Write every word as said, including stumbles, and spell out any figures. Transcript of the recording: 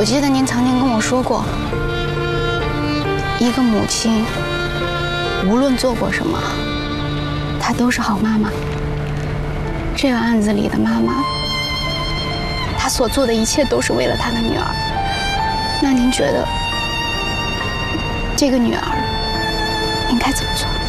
我记得您曾经跟我说过，一个母亲无论做过什么，她都是好妈妈。这个案子里的妈妈，她所做的一切都是为了她的女儿。那您觉得这个女儿应该怎么做？